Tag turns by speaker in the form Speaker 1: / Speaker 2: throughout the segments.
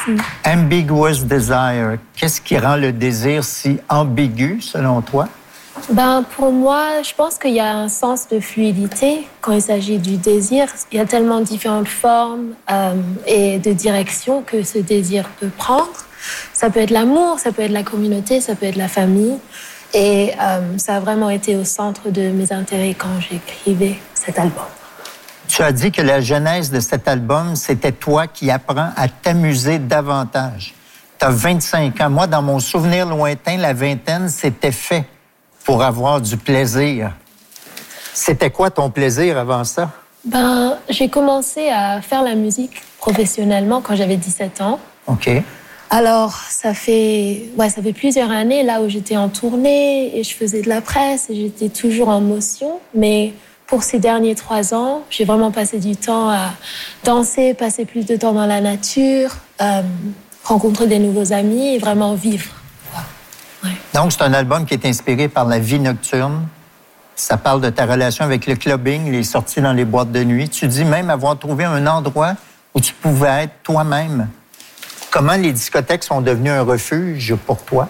Speaker 1: Merci.
Speaker 2: Ambiguous Desire, qu'est-ce qui rend le désir si ambigu, selon toi?
Speaker 1: Pour moi, je pense qu'il y a un sens de fluidité quand il s'agit du désir. Il y a tellement différentes formes et de directions que ce désir peut prendre. Ça peut être l'amour, ça peut être la communauté, ça peut être la famille. Et ça a vraiment été au centre de mes intérêts quand j'écrivais cet album.
Speaker 2: Tu as dit que la genèse de cet album, c'était toi qui apprends à t'amuser davantage. Tu as 25 ans. Moi, dans mon souvenir lointain, la vingtaine, c'était fait pour avoir du plaisir. C'était quoi ton plaisir avant ça?
Speaker 1: J'ai commencé à faire la musique professionnellement quand j'avais 17 ans.
Speaker 2: OK.
Speaker 1: Alors, ça fait plusieurs années là où j'étais en tournée et je faisais de la presse et j'étais toujours en motion. Mais pour ces derniers 3 ans, j'ai vraiment passé du temps à danser, passer plus de temps dans la nature, rencontrer des nouveaux amis et vraiment vivre. Ouais.
Speaker 2: Donc, c'est un album qui est inspiré par la vie nocturne. Ça parle de ta relation avec le clubbing, les sorties dans les boîtes de nuit. Tu dis même avoir trouvé un endroit où tu pouvais être toi-même. Comment les discothèques sont devenues un refuge pour toi?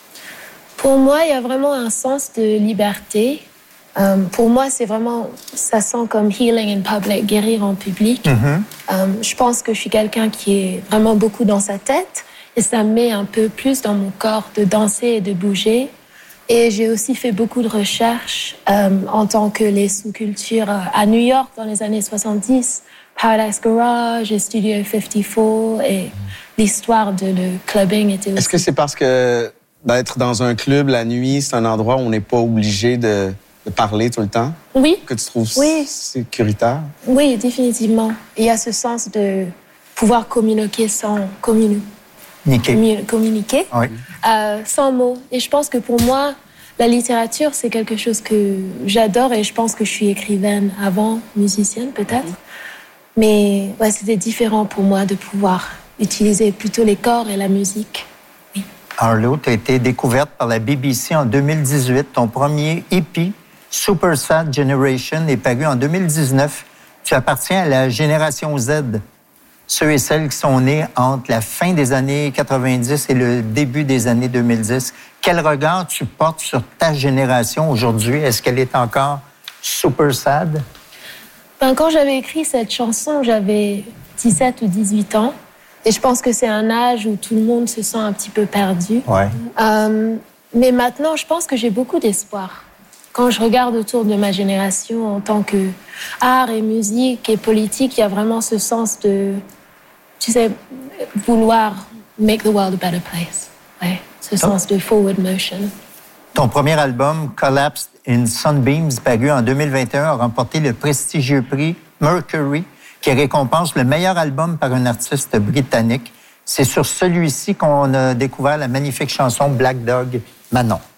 Speaker 1: Pour moi, il y a vraiment un sens de liberté. Pour moi, c'est vraiment, ça sent comme healing in public, guérir en public. Mm-hmm. Je pense que je suis quelqu'un qui est vraiment beaucoup dans sa tête et ça me met un peu plus dans mon corps de danser et de bouger. Et j'ai aussi fait beaucoup de recherches en tant que les sous-cultures à New York dans les années 70, Paradise Garage et Studio 54 et l'histoire de le clubbing était aussi...
Speaker 3: Est-ce que c'est parce que d'être dans un club la nuit, c'est un endroit où on n'est pas obligé de parler tout le temps?
Speaker 1: Oui.
Speaker 3: Que tu trouves sécuritaire?
Speaker 1: Oui, définitivement. Il y a ce sens de pouvoir communiquer sans communiquer.
Speaker 2: Oui.
Speaker 1: Sans mots. Et je pense que pour moi, la littérature, c'est quelque chose que j'adore et je pense que je suis écrivaine avant, musicienne peut-être. Mais ouais, c'était différent pour moi de pouvoir utiliser plutôt les corps et la musique. Oui.
Speaker 2: Arlo, tu as été découverte par la BBC en 2018. Ton premier EP, Super Sad Generation, est paru en 2019. Tu appartiens à la génération Z, ceux et celles qui sont nés entre la fin des années 90 et le début des années 2010. Quel regard tu portes sur ta génération aujourd'hui? Est-ce qu'elle est encore super sad?
Speaker 1: Quand j'avais écrit cette chanson, j'avais 17 ou 18 ans. Et je pense que c'est un âge où tout le monde se sent un petit peu perdu.
Speaker 2: Ouais.
Speaker 1: Mais maintenant, je pense que j'ai beaucoup d'espoir. Quand je regarde autour de ma génération en tant que art et musique et politique, il y a vraiment ce sens de, tu sais, vouloir make the world a better place. Ouais, ce sens de forward motion.
Speaker 2: Ton premier album, Collapsed in Sunbeams, paru en 2021, a remporté le prestigieux prix Mercury, qui récompense le meilleur album par un artiste britannique. C'est sur celui-ci qu'on a découvert la magnifique chanson Black Dog, Manon.